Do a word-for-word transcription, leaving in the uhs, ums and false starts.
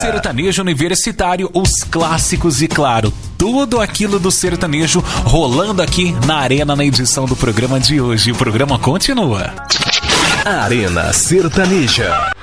Sertanejo universitário, os clássicos e, claro, tudo aquilo do sertanejo rolando aqui na Arena na edição do programa de hoje. O programa continua. Arena Sertaneja.